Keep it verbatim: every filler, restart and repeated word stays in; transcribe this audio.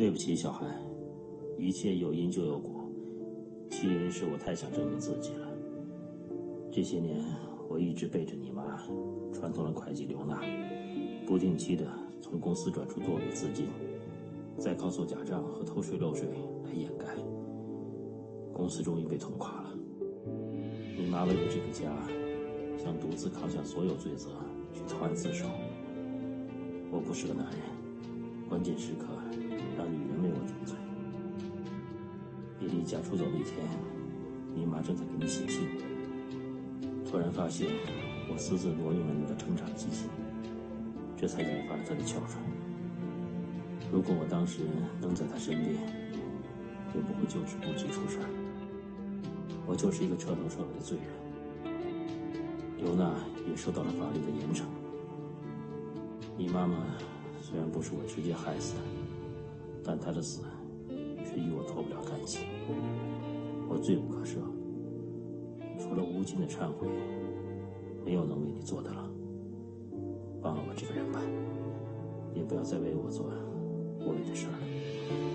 对不起，小韩，一切有因就有果，起因是我太想证明自己了。这些年，我一直背着你妈，串通了会计刘娜，不定期的从公司转出多笔资金，再靠做假账和偷税漏税来掩盖。公司终于被捅垮了。你妈为了这个家，想独自扛下所有罪责，去投案自首。我不是个男人，关键时刻让女人为我顶罪。你离家出走那天，你妈正在给你写信，突然发现我私自挪用了你的成长基金，这才引发了她的哮喘。如果我当时能在她身边，就不会就此不计出事儿。我就是一个彻头彻尾的罪人。刘娜也受到了法律的严惩。你妈妈虽然不是我直接害死的，但她的死却与我脱不了干系。我罪不可赦，除了无尽的忏悔，没有能为你做的了。忘了我这个人吧，也不要再为我做无谓的事儿了。